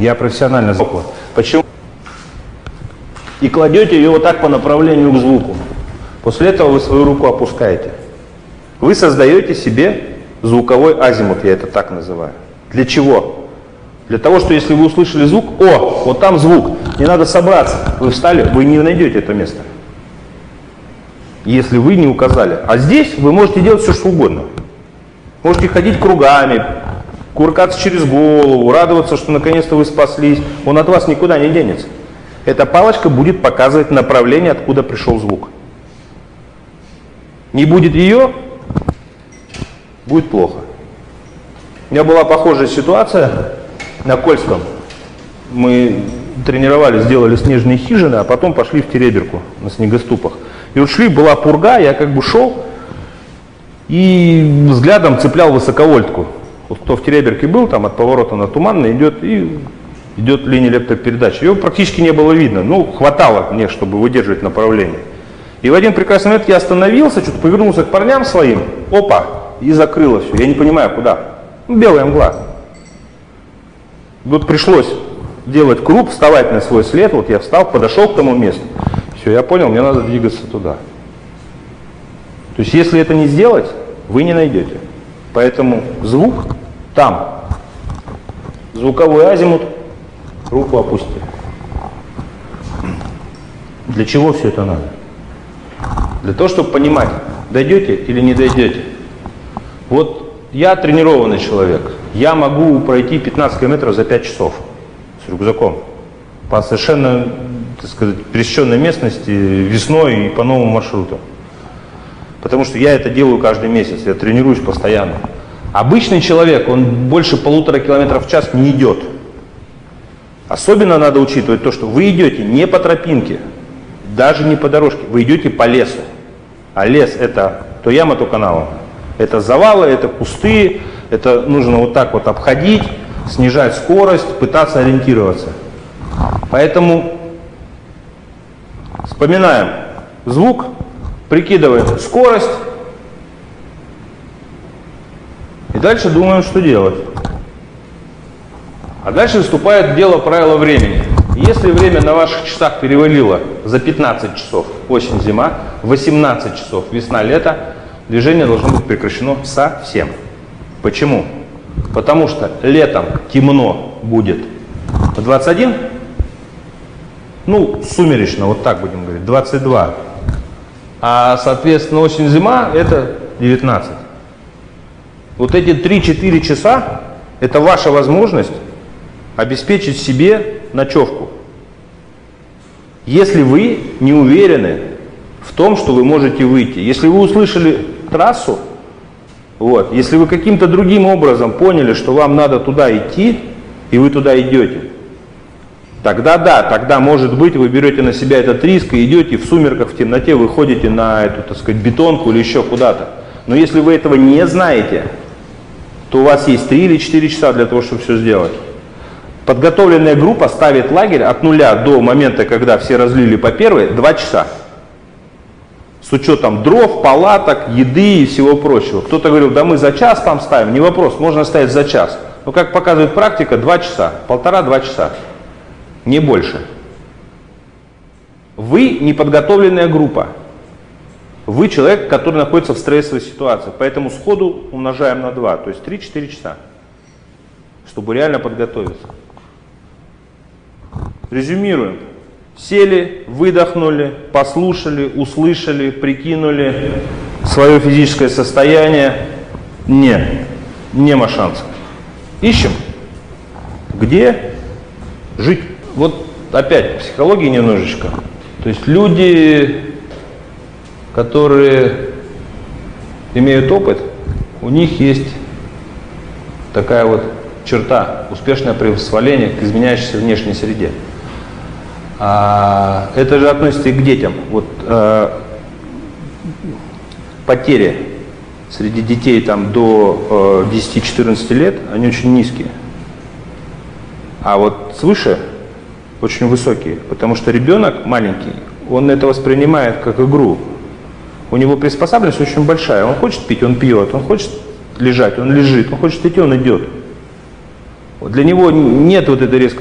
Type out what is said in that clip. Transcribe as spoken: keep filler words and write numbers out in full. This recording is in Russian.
Я профессионально звук. Почему? И кладете ее вот так по направлению к звуку. После этого вы свою руку опускаете. Вы создаете себе звуковой азимут, я это так называю. Для чего? Для того, что если вы услышали звук, о, вот там звук, не надо собраться. Вы встали, вы не найдете это место. Если вы не указали. А здесь вы можете делать все, что угодно. Можете ходить кругами, кувыркаться через голову, радоваться, что наконец-то вы спаслись. Он от вас никуда не денется. Эта палочка будет показывать направление, откуда пришел звук. Не будет ее, будет плохо. У меня была похожая ситуация на Кольском. Мы тренировались, сделали снежные хижины, а потом пошли в Тереберку на снегоступах. И вот шли, была пурга, я как бы шел и взглядом цеплял высоковольтку. Вот кто в Тереберке был, там от поворота на Туманный идет, и идет линия электропередач. Ее практически не было видно, ну хватало мне, чтобы выдерживать направление. И в один прекрасный момент я остановился, что-то повернулся к парням своим, опа, и закрыло все. Я не понимаю, куда. Ну, белая мгла. Вот пришлось делать круг, вставать на свой след. Вот я встал, подошел к тому месту. Все, я понял, мне надо двигаться туда. То есть, если это не сделать, вы не найдете. Поэтому звук там. Звуковой азимут, руку опусти. Для чего все это надо? Для того, чтобы понимать, дойдете или не дойдете. Вот я тренированный человек. Я могу пройти пятнадцать километров за пять часов с рюкзаком. По совершенно, так сказать, пересеченной местности, весной и по новому маршруту. Потому что я это делаю каждый месяц, я тренируюсь постоянно. Обычный человек, он больше полутора километров в час не идет. Особенно надо учитывать то, что вы идете не по тропинке, даже не по дорожке, вы идете по лесу. А лес это то яма, то канава. Это завалы, это кусты, это нужно вот так вот обходить, снижать скорость, пытаться ориентироваться. Поэтому вспоминаем звук, прикидываем скорость и дальше думаем, что делать. А дальше вступает дело правила времени. Если время на ваших часах перевалило за пятнадцать часов осень-зима, восемнадцать часов весна-лето, движение должно быть прекращено совсем. Почему? Потому что летом темно будет в двадцать один, ну, сумеречно, вот так будем говорить, двадцать два. А, соответственно, осень-зима это девятнадцать. Вот эти три-четыре часа это ваша возможность обеспечить себе ночевку. Если вы не уверены в том, что вы можете выйти, если вы услышали трассу, вот, если вы каким-то другим образом поняли, что вам надо туда идти, и вы туда идете, тогда да, тогда может быть вы берете на себя этот риск и идете в сумерках, в темноте, выходите на эту, так сказать, бетонку или еще куда-то. Но если вы этого не знаете, то у вас есть три или четыре часа для того, чтобы все сделать. Подготовленная группа ставит лагерь от нуля до момента, когда все разлили по первой, два часа. С учетом дров, палаток, еды и всего прочего. Кто-то говорил, да мы за час там ставим. Не вопрос, можно ставить за час. Но как показывает практика, два часа, полтора-два часа. Не больше. Вы неподготовленная группа. Вы человек, который находится в стрессовой ситуации. Поэтому сходу умножаем на два, то есть три-четыре часа. Чтобы реально подготовиться. Резюмируем. Сели, выдохнули, послушали, услышали, прикинули свое физическое состояние. Не, нема шансов. Ищем, где жить. Вот опять психология немножечко. То есть люди, которые имеют опыт, у них есть такая вот черта, успешное приспособление к изменяющейся внешней среде. А, это же относится и к детям. Вот, а, потери среди детей там, до десяти-четырнадцати лет, они очень низкие. А вот свыше очень высокие, потому что ребенок маленький, он это воспринимает как игру. У него приспособленность очень большая. Он хочет пить, он пьет, он хочет лежать, он лежит, он хочет идти, он идет. Для него нет вот этой резкой